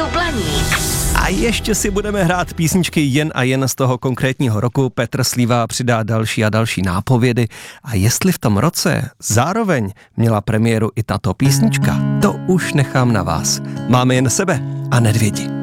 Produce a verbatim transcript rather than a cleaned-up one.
Blaník. A ještě si budeme hrát písničky jen a jen z toho konkrétního roku. Petr Sliva přidá další a další nápovědy. A jestli v tom roce zároveň měla premiéru i tato písnička, to už nechám na vás. Máme jen sebe a Nedvědi.